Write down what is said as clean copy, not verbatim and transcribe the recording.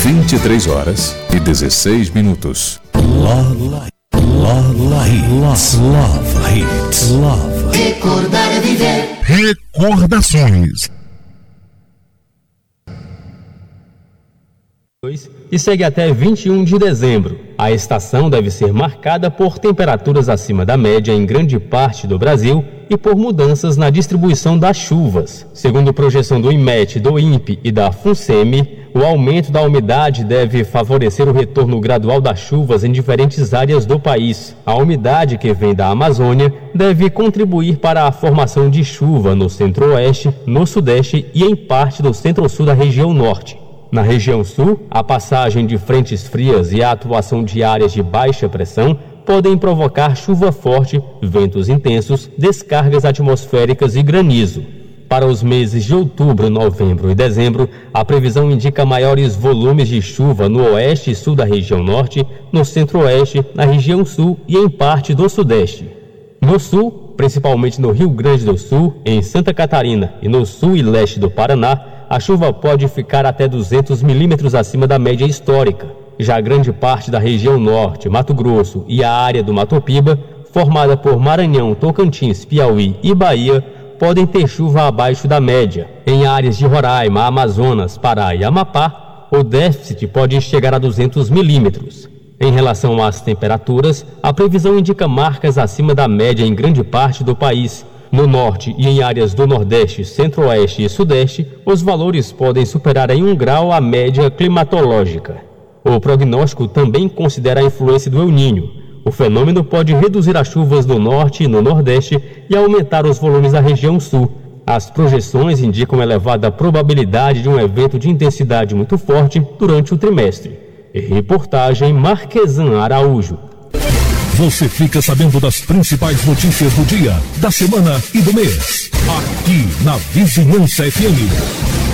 23h16. Love Hits. Recordar é viver. Recordações. E segue até 21 de dezembro. A estação deve ser marcada por temperaturas acima da média em grande parte do Brasil e por mudanças na distribuição das chuvas. Segundo projeção do IMET, do INPE e da FUNSEMI, o aumento da umidade deve favorecer o retorno gradual das chuvas em diferentes áreas do país. A umidade que vem da Amazônia deve contribuir para a formação de chuva no centro-oeste, no sudeste e em parte do centro-sul da região norte. Na região sul, a passagem de frentes frias e a atuação de áreas de baixa pressão podem provocar chuva forte, ventos intensos, descargas atmosféricas e granizo. Para os meses de outubro, novembro e dezembro, a previsão indica maiores volumes de chuva no oeste e sul da região norte, no centro-oeste, na região sul e em parte do sudeste. No sul, principalmente no Rio Grande do Sul, em Santa Catarina e no sul e leste do Paraná, a chuva pode ficar até 200 milímetros acima da média histórica. Já grande parte da região norte, Mato Grosso e a área do Mato Piba, formada por Maranhão, Tocantins, Piauí e Bahia, podem ter chuva abaixo da média. Em áreas de Roraima, Amazonas, Pará e Amapá, o déficit pode chegar a 200 milímetros. Em relação às temperaturas, a previsão indica marcas acima da média em grande parte do país. No norte e em áreas do nordeste, centro-oeste e sudeste, os valores podem superar em 1 grau a média climatológica. O prognóstico também considera a influência do El Niño. O fenômeno pode reduzir as chuvas no norte e no nordeste e aumentar os volumes da região sul. As projeções indicam elevada probabilidade de um evento de intensidade muito forte durante o trimestre. Reportagem Marquesan Araújo. Você fica sabendo das principais notícias do dia, da semana e do mês. Aqui na Vizinhança FM.